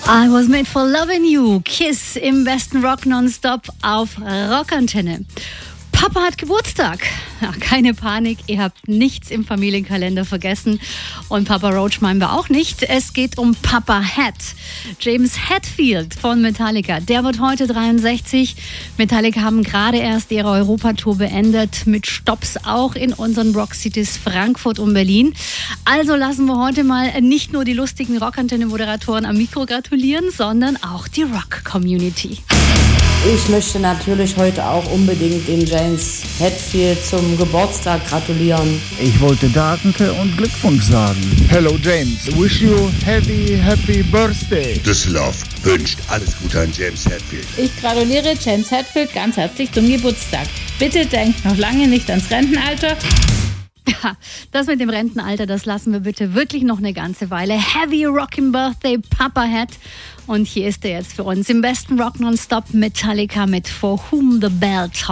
I was made for loving you. Kiss im besten Rock nonstop auf Rockantenne. Papa hat Geburtstag. Ja, keine Panik, ihr habt nichts im Familienkalender vergessen. Und Papa Roach meinen wir auch nicht. Es geht um Papa Hat. James Hetfield von Metallica. Der wird heute 63. Metallica haben gerade erst ihre Europatour beendet. Mit Stopps auch in unseren Rockcities Frankfurt und Berlin. Also lassen wir heute mal nicht nur die lustigen Rockantenne-Moderatoren am Mikro gratulieren, sondern auch die Rock-Community. Ich möchte natürlich heute auch unbedingt den James Hetfield zum Geburtstag gratulieren. Ich wollte Danke und Glückwunsch sagen. Hello James, wish you happy birthday. Düsseldorf wünscht alles Gute an James Hetfield. Ich gratuliere James Hetfield ganz herzlich zum Geburtstag. Bitte denkt noch lange nicht ans Rentenalter. Ja, das mit dem Rentenalter, das lassen wir bitte wirklich noch eine ganze Weile. Heavy Rockin' Birthday, Papa Hat. Und hier ist er jetzt für uns im besten Rock Nonstop Metallica mit For Whom the Bell Tolls.